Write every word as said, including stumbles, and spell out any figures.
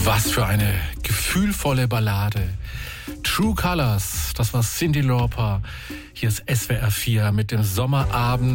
Was für eine gefühlvolle Ballade. True Colors, das war Cyndi Lauper. Hier ist S W R vier mit dem Sommerabend.